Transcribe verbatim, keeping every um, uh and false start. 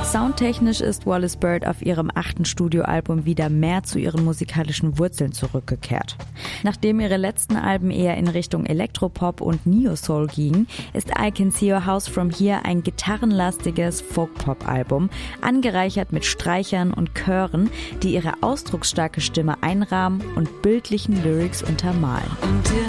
Soundtechnisch ist Wallis Bird auf ihrem achten Studioalbum wieder mehr zu ihren musikalischen Wurzeln zurückgekehrt. Nachdem ihre letzten Alben eher in Richtung Elektropop und Neo-Soul gingen, ist I Can See Your House From Here ein gitarrenlastiges Folk-Pop-Album, angereichert mit Streichern und Chören, die ihre ausdrucksstarke Stimme einrahmen und bildlichen Lyrics untermalen. Und dir